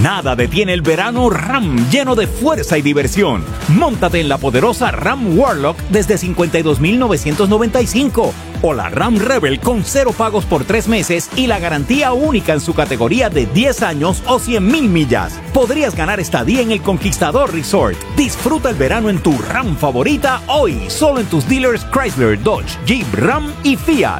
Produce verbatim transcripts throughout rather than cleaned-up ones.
Nada detiene el verano Ram, lleno de fuerza y diversión. Móntate en la poderosa Ram Warlock desde cincuenta y dos mil novecientos noventa y cinco o la Ram Rebel con cero pagos por tres meses y la garantía única en su categoría de diez años o cien mil millas. Podrías ganar estadía en el Conquistador Resort. Disfruta el verano en tu Ram favorita hoy, solo en tus dealers Chrysler, Dodge, Jeep, Ram y Fiat.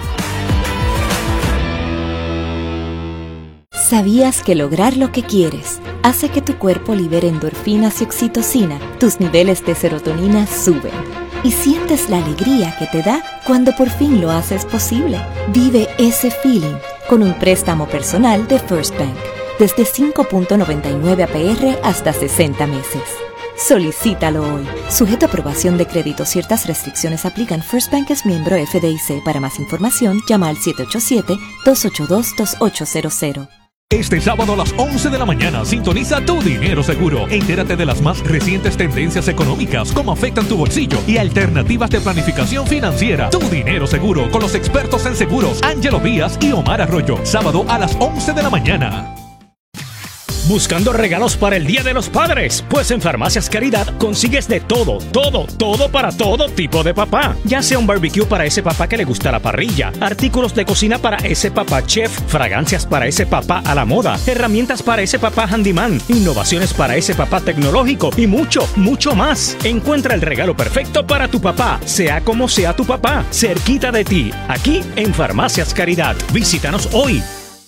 ¿Sabías que lograr lo que quieres hace que tu cuerpo libere endorfinas y oxitocina? Tus niveles de serotonina suben y sientes la alegría que te da cuando por fin lo haces posible. Vive ese feeling con un préstamo personal de First Bank desde cinco punto noventa y nueve A P R hasta sesenta meses. Solicítalo hoy. Sujeto a aprobación de crédito. Ciertas restricciones aplican. First Bank es miembro F D I C. Para más información, llama al siete ocho siete, dos ocho dos, dos ocho cero cero. Este sábado a las once de la mañana sintoniza Tu Dinero Seguro. Entérate de las más recientes tendencias económicas, cómo afectan tu bolsillo y alternativas de planificación financiera. Tu Dinero Seguro con los expertos en seguros Ángelo Díaz y Omar Arroyo. Sábado a las once de la mañana. ¿Buscando regalos para el Día de los Padres? Pues en Farmacias Caridad consigues de todo, todo, todo para todo tipo de papá. Ya sea un barbecue para ese papá que le gusta la parrilla, artículos de cocina para ese papá chef, fragancias para ese papá a la moda, herramientas para ese papá handyman, innovaciones para ese papá tecnológico y mucho, mucho más. Encuentra el regalo perfecto para tu papá, sea como sea tu papá, cerquita de ti, aquí en Farmacias Caridad. Visítanos hoy.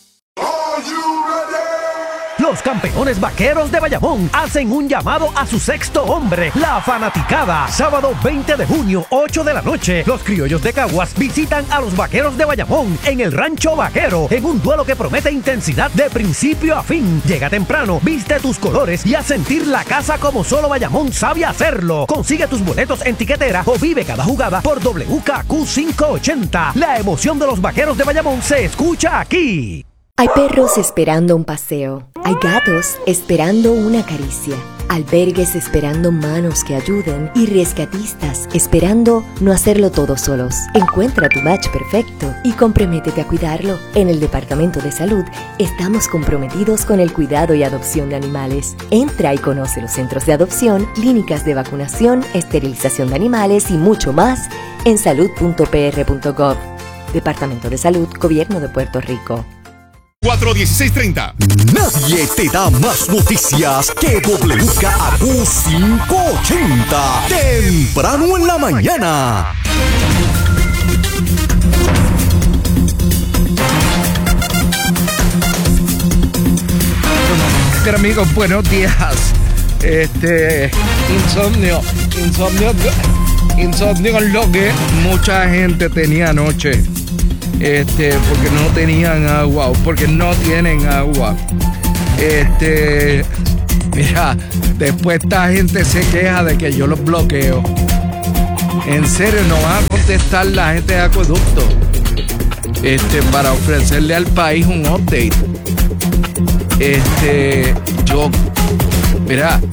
Los campeones vaqueros de Bayamón hacen un llamado a su sexto hombre, la fanaticada. Sábado veinte de junio, ocho de la noche, los criollos de Caguas visitan a los vaqueros de Bayamón en el Rancho Vaquero, en un duelo que promete intensidad de principio a fin. Llega temprano, viste tus colores y haz sentir la casa como solo Bayamón sabe hacerlo. Consigue tus boletos en tiquetera o vive cada jugada por W K Q quinientos ochenta. La emoción de los vaqueros de Bayamón se escucha aquí. Hay perros esperando un paseo, hay gatos esperando una caricia, albergues esperando manos que ayuden y rescatistas esperando no hacerlo todo solos. Encuentra tu match perfecto y comprométete a cuidarlo. En el Departamento de Salud estamos comprometidos con el cuidado y adopción de animales. Entra y conoce los centros de adopción, clínicas de vacunación, esterilización de animales y mucho más en salud punto p r punto gov. Departamento de Salud, Gobierno de Puerto Rico. cuatro dieciséis treinta. Nadie te da más noticias que W K Q quinientos ochenta. Temprano en la mañana. Pero amigos, buenos días. Este insomnio, insomnio, insomnio es lo que mucha gente tenía anoche. Este, porque no tenían agua, porque no tienen agua. Este, mira, después esta gente se queja de que yo los bloqueo. En serio, no van a contestar la gente de Acueducto. Este, para ofrecerle al país un update. Este, yo, mira,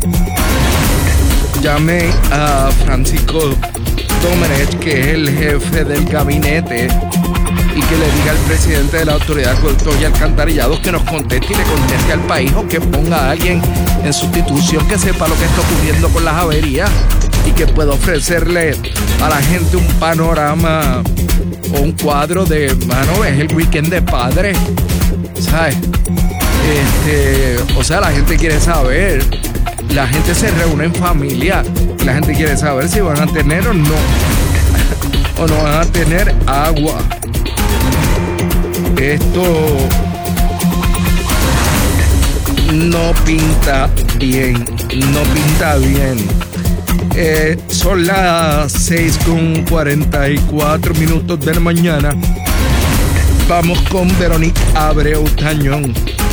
llamé a Francisco Domenech, que es el jefe del gabinete, y que le diga al presidente de la Autoridad de Acueductos y Alcantarillados que nos conteste y le conteste al país, o que ponga a alguien en sustitución que sepa lo que está ocurriendo con las averías y que pueda ofrecerle a la gente un panorama o un cuadro de, mano, es el weekend de padres, ¿sabes? Este, o sea, la gente quiere saber, la gente se reúne en familia, la gente quiere saber si van a tener o no, o no van a tener agua. Esto no pinta bien, no pinta bien. Eh, son las seis con cuarenta y cuatro minutos de la mañana. Vamos con Verónica Abreu Tañón.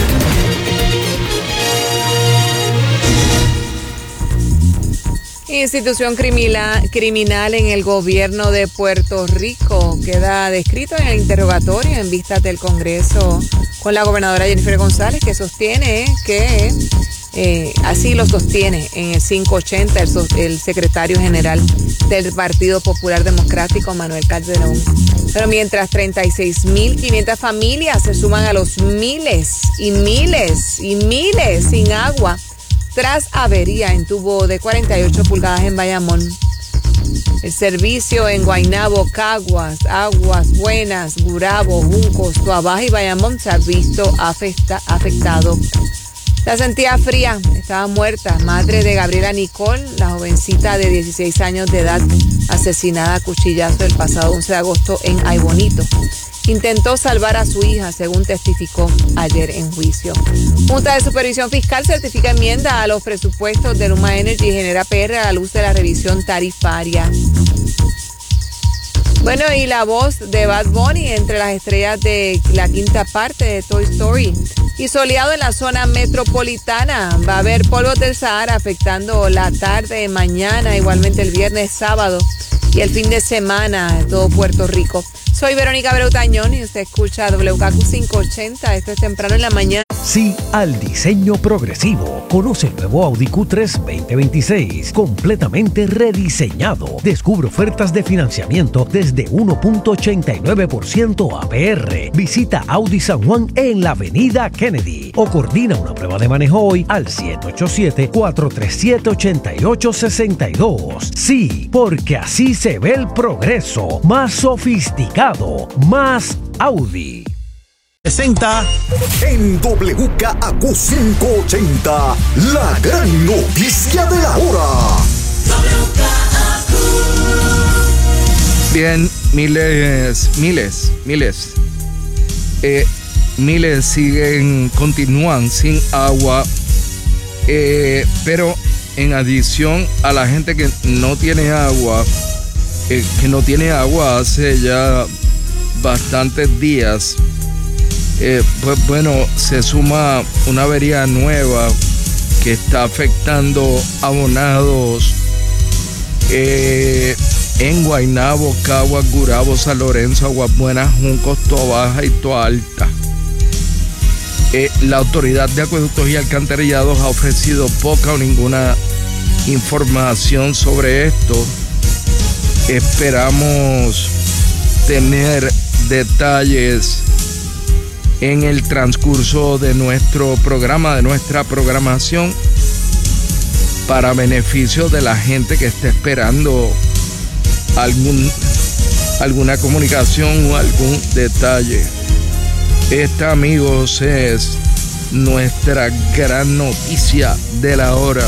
Institución criminal, criminal en el gobierno de Puerto Rico queda descrito en el interrogatorio en vistas del Congreso con la gobernadora Jennifer González, que sostiene que eh, así lo sostiene en el quinientos ochenta el, el secretario general del Partido Popular Democrático, Manuel Calderón. Pero mientras treinta y seis mil quinientas familias se suman a los miles y miles y miles sin agua tras avería en tubo de cuarenta y ocho pulgadas en Bayamón. El servicio en Guaynabo, Caguas, Aguas Buenas, Gurabo, Juncos, Tuabaja y Bayamón se ha visto afecta, afectado. La sentía fría, estaba muerta. Madre de Gabriela Nicole, la jovencita de dieciséis años de edad, asesinada a cuchillazo el pasado once de agosto en Ay Bonito. Intentó salvar a su hija, según testificó ayer en juicio. Junta de Supervisión Fiscal certifica enmienda a los presupuestos de Luma Energy y genera P R a la luz de la revisión tarifaria. Bueno, y la voz de Bad Bunny entre las estrellas de la quinta parte de Toy Story. Y soleado en la zona metropolitana. Va a haber polvos del Sahara afectando la tarde, mañana, igualmente el viernes, sábado y el fin de semana de todo Puerto Rico. Soy Verónica Breutañón y usted escucha W K Q quinientos ochenta. Esto es temprano en la mañana. Sí al diseño progresivo. Conoce el nuevo Audi Q tres veinte veintiséis, completamente rediseñado. Descubre ofertas de financiamiento desde uno punto ochenta y nueve por ciento A P R. Visita Audi San Juan en la avenida Kennedy o coordina una prueba de manejo hoy al siete ocho siete, cuatro tres siete, ocho ocho seis dos. Sí, porque así se ve el progreso. Más sofisticado, más Audi. Presenta en W K Q quinientos ochenta, la gran noticia de la hora. Bien, miles, miles, miles, eh, miles siguen, continúan sin agua, eh, pero en adición a la gente que no tiene agua, eh, que no tiene agua hace ya bastantes días, Eh, pues bueno, se suma una avería nueva que está afectando abonados eh, en Guaynabo, Caguas, Gurabo, San Lorenzo, Aguas Buenas, Juncos, Toabaja y Toa Alta. Eh, la Autoridad de Acueductos y Alcantarillados ha ofrecido poca o ninguna información sobre esto. Esperamos tener detalles en el transcurso de nuestro programa, de nuestra programación, para beneficio de la gente que esté esperando algún, alguna comunicación o algún detalle. Esta, amigos, es nuestra gran noticia de la hora.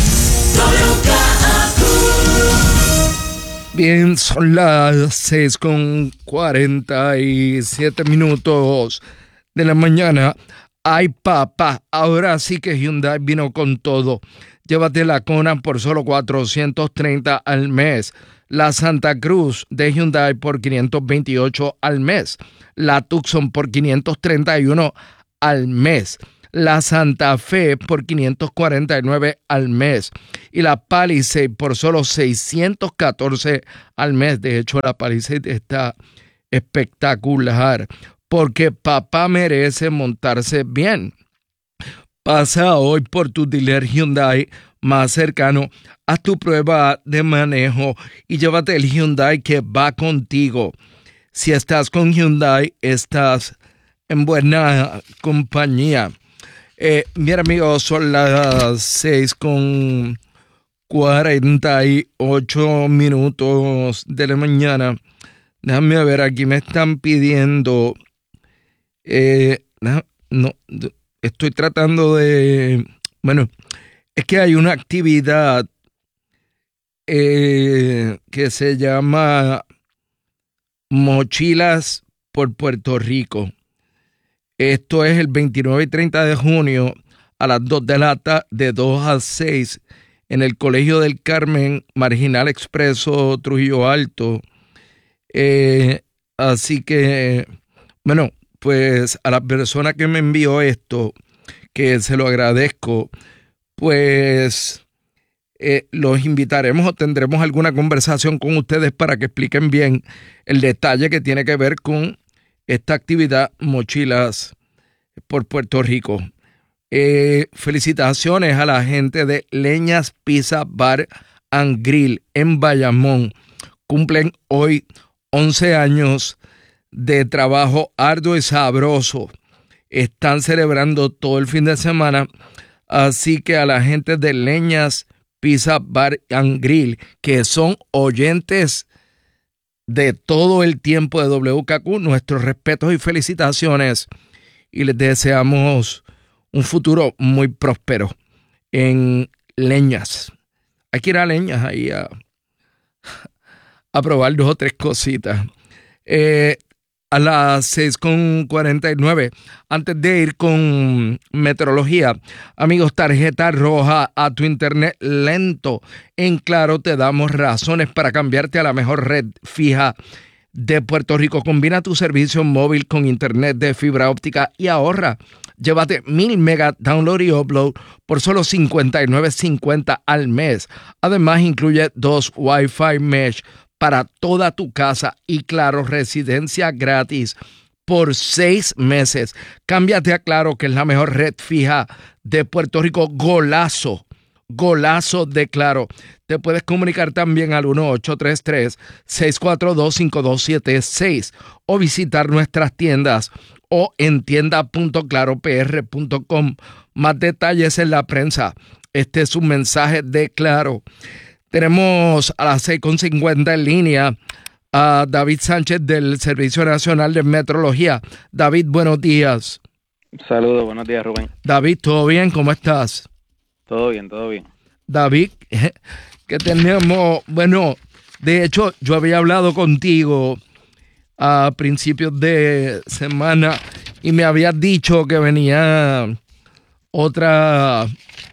Bien, son las seis con cuarenta y siete minutos de la mañana. Ay, papá, ahora sí que Hyundai vino con todo. Llévate la Kona por solo cuatrocientos treinta al mes. La Santa Cruz de Hyundai por quinientos veintiocho al mes. La Tucson por quinientos treinta y uno al mes. La Santa Fe por quinientos cuarenta y nueve al mes. Y la Palisade por solo seiscientos catorce al mes. De hecho, la Palisade está espectacular, porque papá merece montarse bien. Pasa hoy por tu dealer Hyundai más cercano, haz tu prueba de manejo y llévate el Hyundai que va contigo. Si estás con Hyundai, estás en buena compañía. Eh, mira, amigos, son las seis con cuarenta y ocho minutos de la mañana. Déjame ver, aquí me están pidiendo... Eh, no, no, estoy tratando de... Bueno, es que hay una actividad eh, que se llama Mochilas por Puerto Rico. Esto es el veintinueve y treinta de junio a las dos de la tarde, de dos a seis, en el Colegio del Carmen, Marginal Expreso, Trujillo Alto. Eh, así que, bueno, pues a la persona que me envió esto, que se lo agradezco, pues eh, los invitaremos o tendremos alguna conversación con ustedes para que expliquen bien el detalle que tiene que ver con esta actividad Mochilas por Puerto Rico. Eh, felicitaciones a la gente de Leñas Pizza Bar and Grill en Bayamón. Cumplen hoy once años de trabajo arduo y sabroso. Están celebrando todo el fin de semana, así que a la gente de Leñas Pizza Bar and Grill, que son oyentes de todo el tiempo de W K Q, nuestros respetos y felicitaciones, y les deseamos un futuro muy próspero en Leñas. Hay que ir a Leñas ahí a, a probar dos o tres cositas. Eh, a las seis con cuarenta y nueve, antes de ir con meteorología, amigos, tarjeta roja a tu internet lento. En Claro te damos razones para cambiarte a la mejor red fija de Puerto Rico. Combina tu servicio móvil con internet de fibra óptica y ahorra. Llévate mil megas download y upload por solo cincuenta y nueve cincuenta al mes. Además, incluye dos Wi-Fi mesh para toda tu casa y Claro residencia gratis por seis meses. Cámbiate a Claro, que es la mejor red fija de Puerto Rico. Golazo, golazo de Claro. Te puedes comunicar también al uno ocho tres tres, seis cuatro dos, cinco dos siete seis o visitar nuestras tiendas o en tienda punto claro p r punto com. Más detalles en la prensa. Este es un mensaje de Claro. Tenemos a las seis con cincuenta en línea a David Sánchez del Servicio Nacional de Meteorología. David, buenos días. Saludos, buenos días, Rubén. David, ¿todo bien? ¿Cómo estás? Todo bien, todo bien. David, que tenemos, bueno, de hecho, yo había hablado contigo a principios de semana y me habías dicho que venía otra...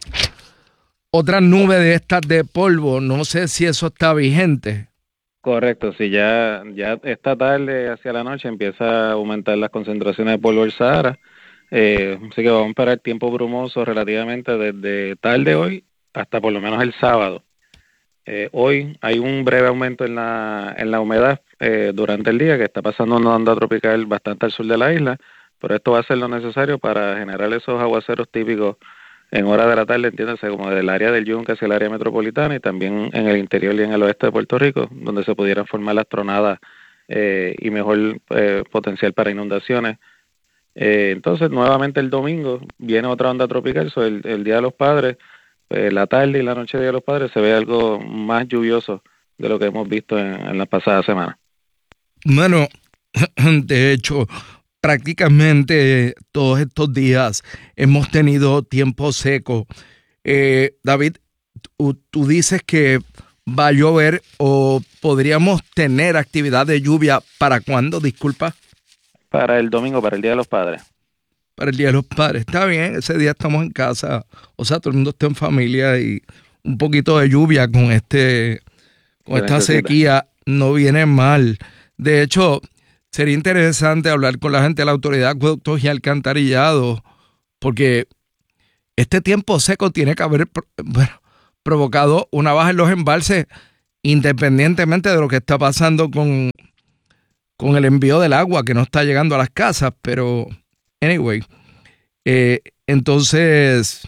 otra nube de estas de polvo. No sé si eso está vigente. Correcto, sí, ya, ya esta tarde hacia la noche empieza a aumentar las concentraciones de polvo del Sahara, eh, así que vamos a esperar tiempo brumoso relativamente desde tarde hoy hasta por lo menos el sábado. Eh, hoy hay un breve aumento en la, en la humedad eh, durante el día, que está pasando una onda tropical bastante al sur de la isla, pero esto va a ser lo necesario para generar esos aguaceros típicos en horas de la tarde, entiéndase, como del área del Yunque hacia el área metropolitana y también en el interior y en el oeste de Puerto Rico, donde se pudieran formar las tronadas eh, y mejor eh, potencial para inundaciones. Eh, entonces, nuevamente el domingo viene otra onda tropical, so el, el Día de los Padres, eh, la tarde y la noche de Día de los Padres se ve algo más lluvioso de lo que hemos visto en, en la pasada semana. Bueno, de hecho, prácticamente todos estos días hemos tenido tiempo seco. Eh, David, tú, tú dices que va a llover o podríamos tener actividad de lluvia. ¿Para cuándo? Disculpa. Para el domingo, para el Día de los Padres. Para el Día de los Padres. Está bien, ese día estamos en casa. O sea, todo el mundo está en familia y un poquito de lluvia con este, con esta sequía no viene mal. De hecho, sería interesante hablar con la gente de la Autoridad de Acueductos y Alcantarillado, porque este tiempo seco tiene que haber bueno, provocado una baja en los embalses, independientemente de lo que está pasando con, con el envío del agua, que no está llegando a las casas. Pero, anyway, eh, entonces,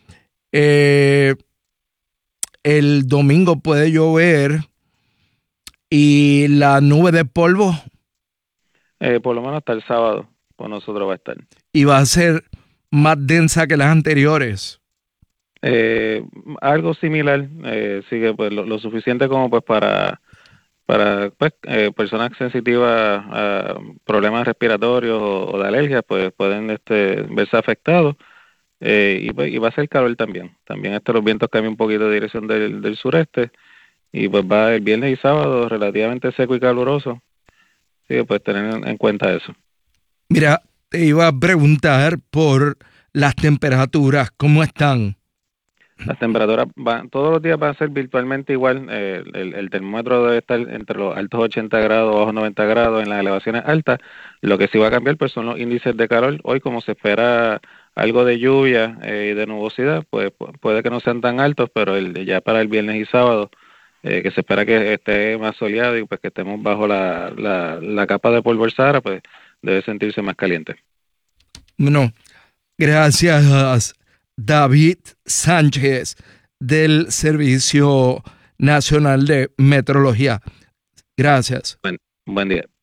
eh, el domingo puede llover y la nube de polvo... Eh, por lo menos hasta el sábado, pues nosotros va a estar. ¿Y va a ser más densa que las anteriores? Eh, algo similar, eh, sigue pues lo, lo suficiente como pues para para pues eh, personas sensitivas a problemas respiratorios o, o de alergias, pues pueden este verse afectados. Eh, y, pues, y va a ser calor también. También este, los vientos cambian un poquito de dirección del, del sureste y pues va el viernes y sábado relativamente seco y caluroso. Sí, pues tener en cuenta eso. Mira, te iba a preguntar por las temperaturas, ¿cómo están? Las temperaturas van, todos los días van a ser virtualmente igual. Eh, el, el termómetro debe estar entre los altos ochenta grados, bajos noventa grados en las elevaciones altas. Lo que sí va a cambiar pues son los índices de calor. Hoy, como se espera algo de lluvia eh, y de nubosidad, pues puede que no sean tan altos, pero el, ya para el viernes y sábado, Eh, que se espera que esté más soleado y pues que estemos bajo la, la, la capa de polvo del Sahara, pues debe sentirse más caliente. Bueno, gracias David Sánchez del Servicio Nacional de Meteorología. Gracias. Buen, buen día.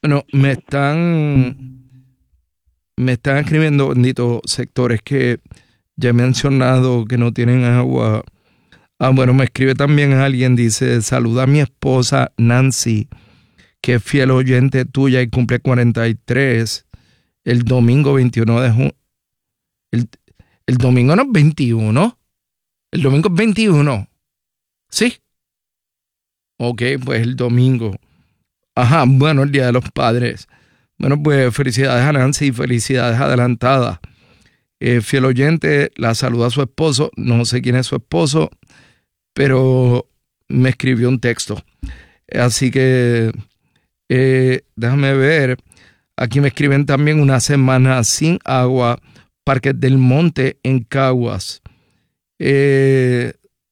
Bueno, me están, me están escribiendo, bendito, sectores que ya he mencionado que no tienen agua. Ah, bueno, me escribe también alguien, dice, saluda a mi esposa Nancy, que es fiel oyente tuya y cumple cuarenta y tres el domingo veintiuno de junio. El, el domingo no es veintiuno. El domingo es veintiuno. ¿Sí? Ok, pues el domingo. Ajá, bueno, el Día de los Padres. Bueno, pues felicidades a Nancy, felicidades adelantadas. Eh, fiel oyente, la saluda a su esposo. No sé quién es su esposo, pero me escribió un texto. Así que eh, déjame ver. Aquí me escriben también una semana sin agua, Parques del Monte en Caguas. Eh,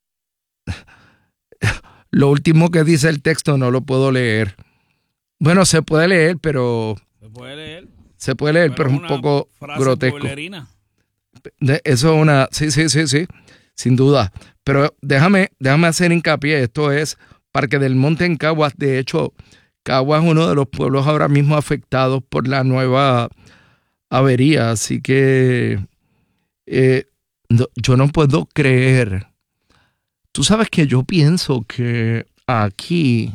lo último que dice el texto no lo puedo leer. Bueno, se puede leer, pero... Se puede leer. Se puede leer, pero, pero es un poco grotesco. Pueblerina. Eso es una... Sí, sí, sí, sí. Sin duda. Pero déjame, déjame hacer hincapié. Esto es Parque del Monte en Caguas. De hecho, Caguas es uno de los pueblos ahora mismo afectados por la nueva avería. Así que eh, no, yo no puedo creer. Tú sabes que yo pienso que aquí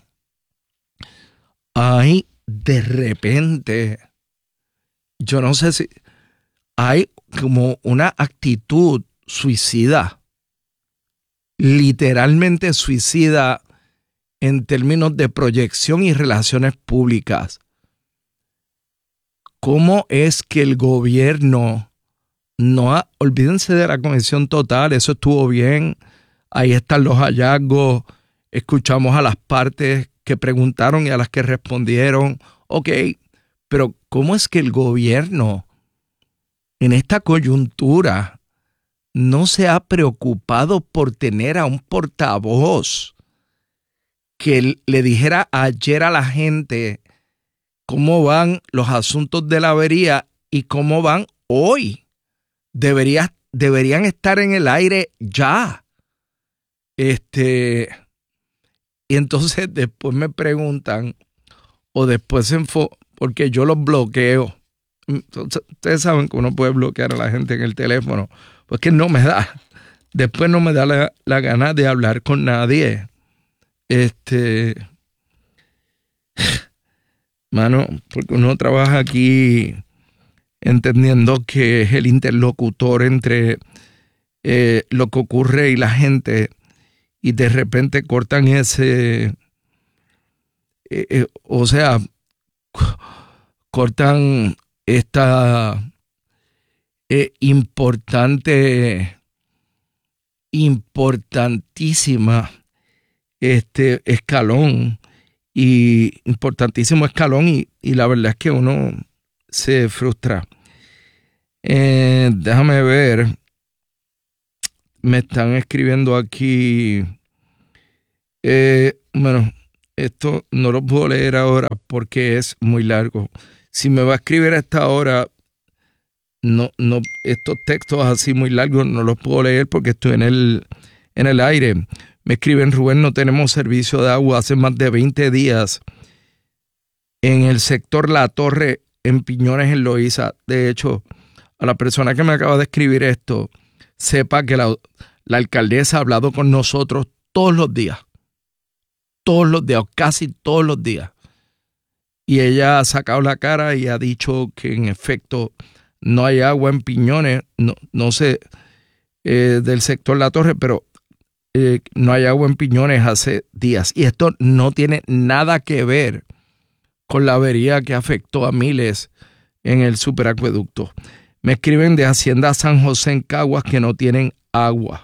hay de repente, yo no sé si hay como una actitud suicida, literalmente suicida en términos de proyección y relaciones públicas. ¿Cómo es que el gobierno no ha, olvídense de la Comisión Total, eso estuvo bien, ahí están los hallazgos, escuchamos a las partes que preguntaron y a las que respondieron, ok, pero ¿cómo es que el gobierno en esta coyuntura no se ha preocupado por tener a un portavoz que le dijera ayer a la gente cómo van los asuntos de la avería y cómo van hoy? Debería, deberían estar en el aire ya. Este, y entonces después me preguntan, o después se enfo, porque yo los bloqueo. Entonces, ustedes saben que uno puede bloquear a la gente en el teléfono, pues que no me da. Después no me da la, la gana de hablar con nadie. Este, mano, porque uno trabaja aquí entendiendo que es el interlocutor entre eh, lo que ocurre y la gente, y de repente cortan ese, eh, eh, o sea, cortan esta eh, importante, importantísima este escalón, y importantísimo escalón, y, y la verdad es que uno se frustra. Eh, déjame ver. Me están escribiendo aquí. Eh, bueno, esto no lo puedo leer ahora porque es muy largo. Si me va a escribir a esta hora, no, no, estos textos así muy largos no los puedo leer porque estoy en el, en el aire. Me escriben, Rubén, no tenemos servicio de agua hace más de veinte días en el sector La Torre, en Piñones, en Loíza. De hecho, a la persona que me acaba de escribir esto, sepa que la, la alcaldesa ha hablado con nosotros todos los días. Todos los días, casi todos los días. Y ella ha sacado la cara y ha dicho que en efecto no hay agua en Piñones. No, no sé eh, del sector La Torre, pero eh, no hay agua en Piñones hace días. Y esto no tiene nada que ver con la avería que afectó a miles en el superacueducto. Me escriben de Hacienda San José en Caguas que no tienen agua.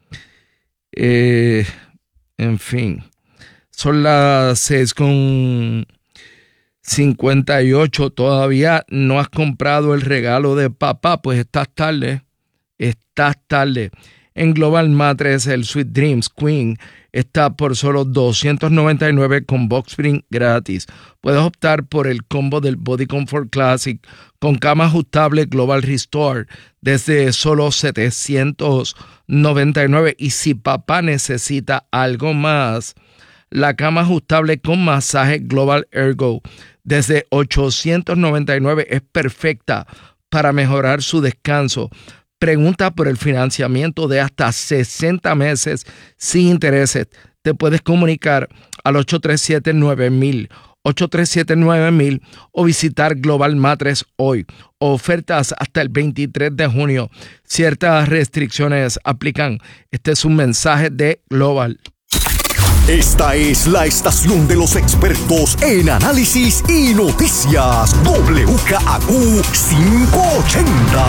Eh, en fin, son las seis con cincuenta y ocho. Todavía no has comprado el regalo de papá, pues estás tarde. Estás tarde. En Global Mattress, el Sweet Dreams Queen está por solo doscientos noventa y nueve con box spring gratis. Puedes optar por el combo del Body Comfort Classic con cama ajustable Global Restore desde solo setecientos noventa y nueve. Y si papá necesita algo más, la cama ajustable con masaje Global Ergo desde ochocientos noventa y nueve es perfecta para mejorar su descanso. Pregunta por el financiamiento de hasta sesenta meses sin intereses. Te puedes comunicar al ocho tres siete nueve mil, ocho tres siete nueve mil o visitar Global Mattress hoy. Ofertas hasta el veintitrés de junio. Ciertas restricciones aplican. Este es un mensaje de Global. Esta es la estación de los expertos en análisis y noticias. W K A Q quinientos ochenta.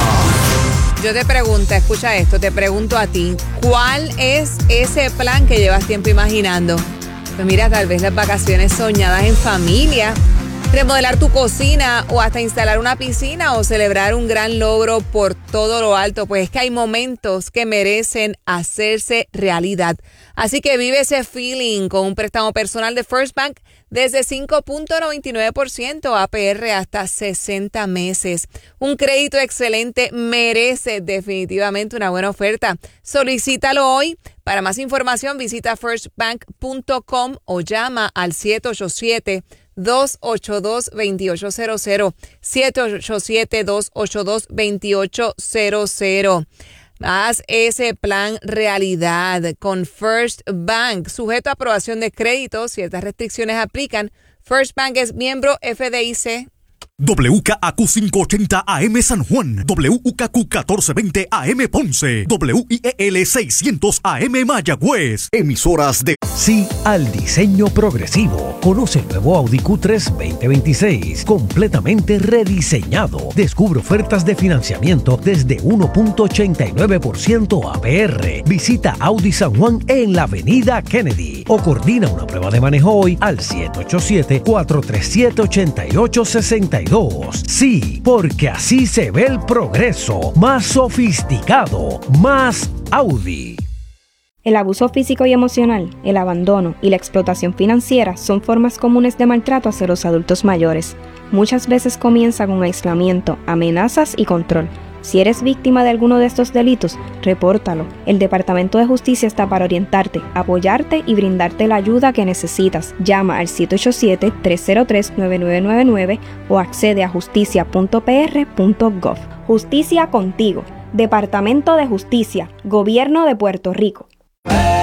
Yo te pregunto, escucha esto, te pregunto a ti, ¿cuál es ese plan que llevas tiempo imaginando? Pues mira, tal vez las vacaciones soñadas en familia, remodelar tu cocina o hasta instalar una piscina o celebrar un gran logro por todo lo alto. Pues es que hay momentos que merecen hacerse realidad. Así que vive ese feeling con un préstamo personal de First Bank desde cinco punto noventa y nueve por ciento A P R hasta sesenta meses. Un crédito excelente merece definitivamente una buena oferta. Solicítalo hoy. Para más información visita first bank punto com o llama al siete ocho siete, dos ocho dos, dos ocho cero cero, siete ocho siete, dos ocho dos, dos ocho cero cero. Haz ese plan realidad con First Bank. Sujeto a aprobación de crédito, ciertas restricciones aplican. First Bank es miembro F D I C. W K A Q quinientos ochenta A M San Juan, W K Q catorce veinte A M Ponce, W I E L seiscientos A M Mayagüez. Emisoras de... Sí al diseño progresivo. Conoce el nuevo Audi Q tres veinte veintiséis, completamente rediseñado. Descubre ofertas de financiamiento desde uno punto ochenta y nueve por ciento A P R. Visita Audi San Juan en la avenida Kennedy o coordina una prueba de manejo hoy al siete ocho siete, cuatro tres siete, ocho ocho seis dos. Sí, porque así se ve el progreso. Más sofisticado, más Audi. El abuso físico y emocional, el abandono y la explotación financiera son formas comunes de maltrato hacia los adultos mayores. Muchas veces comienza con aislamiento, amenazas y control. Si eres víctima de alguno de estos delitos, repórtalo. El Departamento de Justicia está para orientarte, apoyarte y brindarte la ayuda que necesitas. Llama al siete ocho siete, tres cero tres, nueve nueve nueve nueve o accede a justicia punto p r punto gov. Justicia contigo. Departamento de Justicia, Gobierno de Puerto Rico.